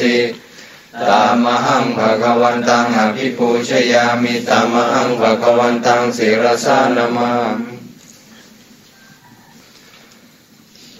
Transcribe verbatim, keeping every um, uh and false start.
ติตามหังภะคะวันตังอภิปูชยามิตามหังภะคะวันตังศิรสานะมามิ